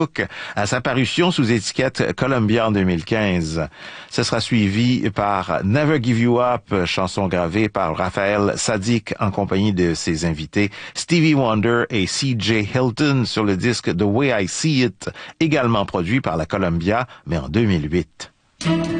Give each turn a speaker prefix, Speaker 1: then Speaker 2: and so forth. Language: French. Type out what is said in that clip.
Speaker 1: à sa parution sous étiquette Columbia en 2015. Ce sera suivi par Never Give You Up, chanson gravée par Raphaël Saadiq en compagnie de ses invités Stevie Wonder et C.J. Hilton sur le disque The Way I See It, également produit par la Columbia, mais en 2008.